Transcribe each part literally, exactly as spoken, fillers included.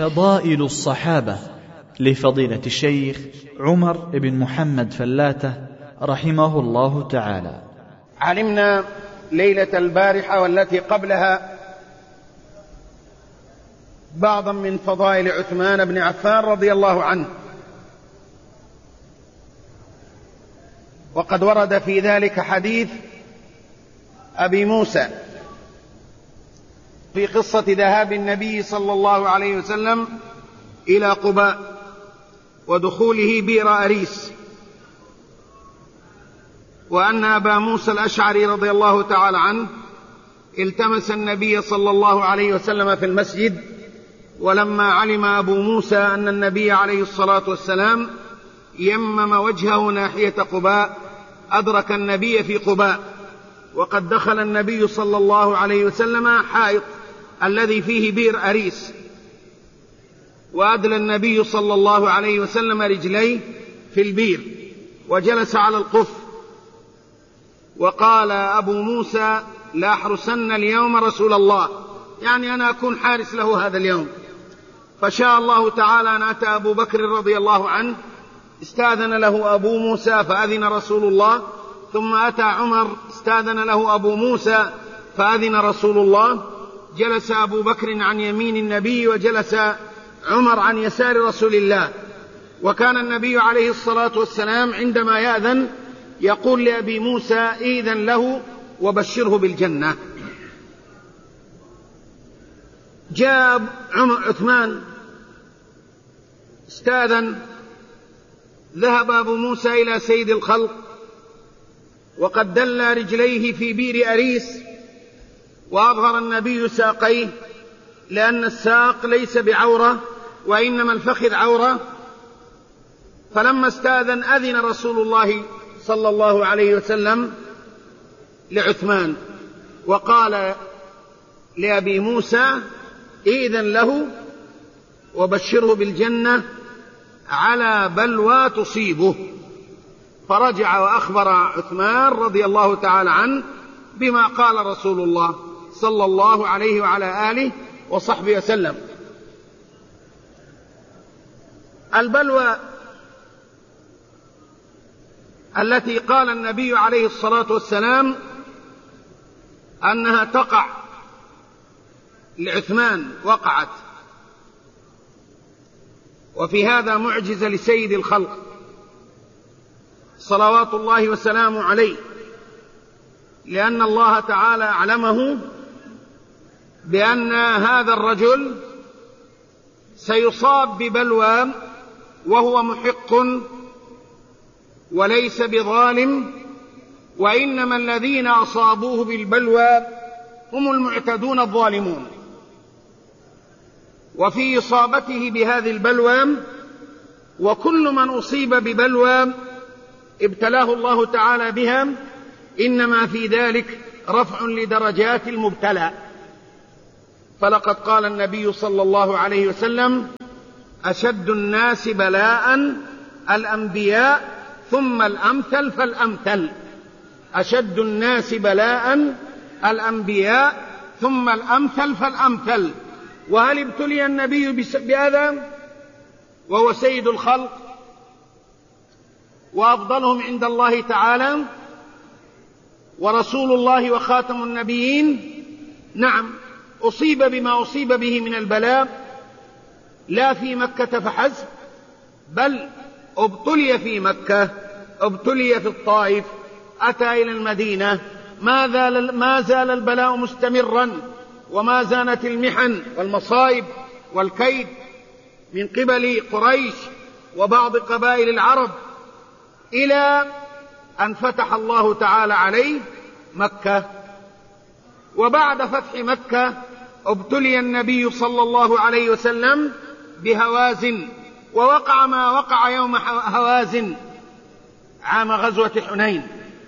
فضائل الصحابة لفضيلة الشيخ عمر بن محمد فلاتة رحمه الله تعالى. علمنا ليلة البارحة والتي قبلها بعضا من فضائل عثمان بن عفان رضي الله عنه، وقد ورد في ذلك حديث أبي موسى في قصة ذهاب النبي صلى الله عليه وسلم إلى قباء ودخوله بئر أريس، وأن أبا موسى الأشعري رضي الله تعالى عنه التمس النبي صلى الله عليه وسلم في المسجد، ولما علم أبو موسى أن النبي عليه الصلاة والسلام يمم وجهه ناحية قباء أدرك النبي في قباء، وقد دخل النبي صلى الله عليه وسلم حائط الذي فيه بئر أريس، وأدلى النبي صلى الله عليه وسلم رجليه في البئر وجلس على القف، وقال أبو موسى: لا أحرسن اليوم رسول الله، يعني أنا أكون حارس له هذا اليوم. فشاء الله تعالى أن أتى أبو بكر رضي الله عنه، استاذن له أبو موسى فأذن رسول الله، ثم أتى عمر استاذن له أبو موسى فأذن رسول الله. جلس أبو بكر عن يمين النبي وجلس عمر عن يسار رسول الله، وكان النبي عليه الصلاة والسلام عندما يأذن يقول لأبي موسى: إذن له وبشره بالجنة. جاء عثمان استاذن، ذهب أبو موسى إلى سيد الخلق وقد دل رجليه في بئر أريس، وأظهر النبي ساقيه، لأن الساق ليس بعورة وإنما الفخذ عورة. فلما استاذن أذن رسول الله صلى الله عليه وسلم لعثمان وقال لأبي موسى: إذن له وبشره بالجنة على بلوى تصيبه. فرجع وأخبر عثمان رضي الله تعالى عنه بما قال رسول الله صلى الله عليه وعلى آله وصحبه وسلم. البلوى التي قال النبي عليه الصلاة والسلام أنها تقع لعثمان وقعت، وفي هذا معجزة لسيد الخلق صلوات الله وسلامه عليه، لأن الله تعالى أعلمه بأن هذا الرجل سيصاب ببلوى وهو محق وليس بظالم، وإنما الذين أصابوه بالبلوى هم المعتدون الظالمون. وفي إصابته بهذه البلوى، وكل من أصيب ببلوى ابتلاه الله تعالى بها إنما في ذلك رفع لدرجات المبتلى. فلقد قال النبي صلى الله عليه وسلم: أشد الناس بلاء الأنبياء ثم الأمثل فالأمثل. أشد الناس بلاء الأنبياء ثم الأمثل فالأمثل. وهل ابتلي النبي بهذا وهو سيد الخلق وأفضلهم عند الله تعالى ورسول الله وخاتم النبيين؟ نعم، أصيب بما أصيب به من البلاء، لا في مكة فحسب، بل ابتلي في مكة، ابتلي في الطائف، أتى إلى المدينة، ما زال, ما زال البلاء مستمرا، وما زالت المحن والمصائب والكيد من قبل قريش وبعض قبائل العرب، إلى أن فتح الله تعالى عليه مكة. وبعد فتح مكة ابتلي النبي صلى الله عليه وسلم بهوازن، ووقع ما وقع يوم هوازن عام غزوة حنين،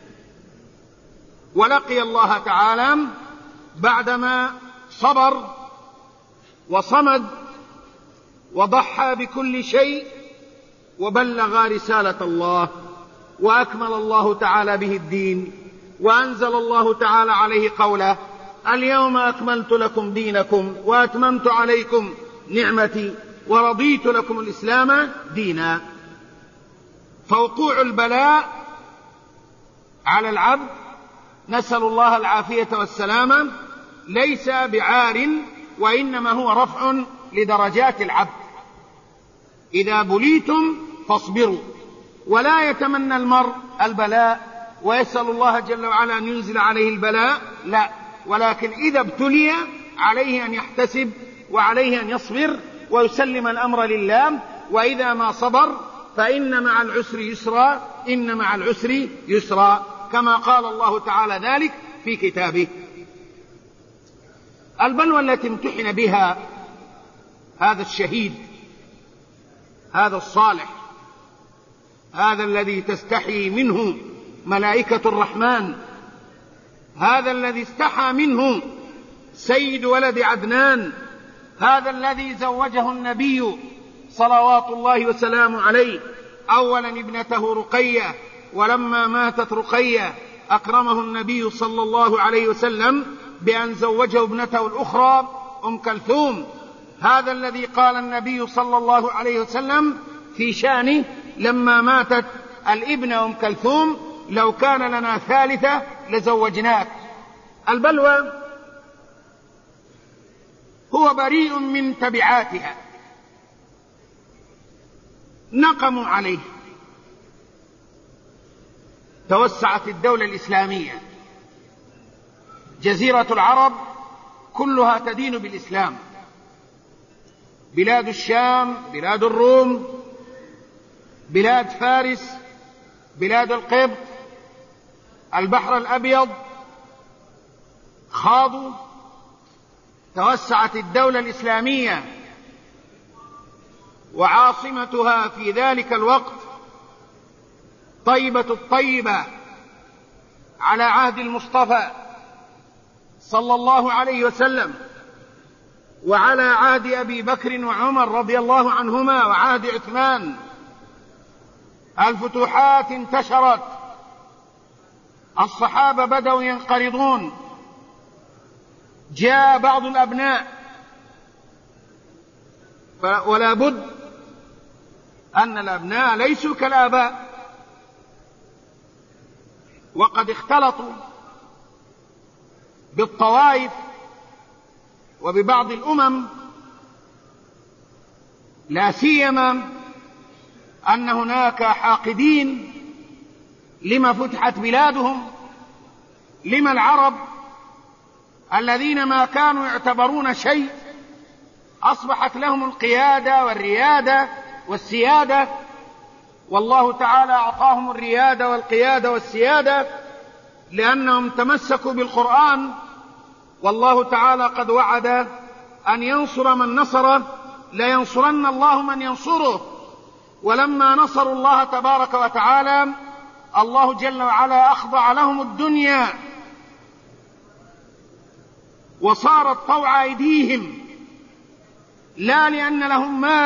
ولقي الله تعالى بعدما صبر وصمد وضحى بكل شيء وبلغ رسالة الله، وأكمل الله تعالى به الدين، وأنزل الله تعالى عليه قوله: اليوم أكملت لكم دينكم وأتممت عليكم نعمتي ورضيت لكم الإسلام دينا. فوقوع البلاء على العبد نسأل الله العافية والسلامة ليس بعار، وإنما هو رفع لدرجات العبد. إذا بليتم فاصبروا، ولا يتمنى المرء البلاء ويسأل الله جل وعلا أن ينزل عليه البلاء، لا، ولكن إذا ابتلي عليه أن يحتسب وعليه أن يصبر ويسلم الأمر لله. وإذا ما صبر فإن مع العسر يسرا، إن مع العسر يسرا، كما قال الله تعالى ذلك في كتابه. البلوى التي امتحن بها هذا الشهيد، هذا الصالح، هذا الذي تستحي منه ملائكة الرحمن، هذا الذي استحى منه سيد ولد عدنان، هذا الذي زوجه النبي صلوات الله وسلامه عليه أولا ابنته رقية، ولما ماتت رقية أكرمه النبي صلى الله عليه وسلم بأن زوجه ابنته الأخرى أم كلثوم. هذا الذي قال النبي صلى الله عليه وسلم في شأنه لما ماتت الابنة أم كلثوم: لو كان لنا ثالثة لزوجناك. البلوى هو بريء من تبعاتها، نقموا عليه. توسعت الدولة الإسلامية، جزيرة العرب كلها تدين بالإسلام، بلاد الشام، بلاد الروم، بلاد فارس، بلاد القبط، البحر الأبيض، خاضوا. توسعت الدولة الإسلامية، وعاصمتها في ذلك الوقت طيبة الطيبة على عهد المصطفى صلى الله عليه وسلم، وعلى عهد أبي بكر وعمر رضي الله عنهما، وعهد عثمان. الفتوحات انتشرت، الصحابة بدأوا ينقرضون، جاء بعض الأبناء، ولا بد أن الأبناء ليسوا كالآباء، وقد اختلطوا بالطوائف وببعض الأمم، لا سيما أن هناك حاقدين لما فتحت بلادهم، لما العرب الذين ما كانوا يعتبرون شيء أصبحت لهم القيادة والريادة والسيادة، والله تعالى أعطاهم الريادة والقيادة والسيادة لأنهم تمسكوا بالقرآن. والله تعالى قد وعد أن ينصر من نصره، لينصرن الله من ينصره. ولما نصروا الله تبارك وتعالى الله جل وعلا أخضع لهم الدنيا، وصارت طوع أيديهم، لا لأن لهم مال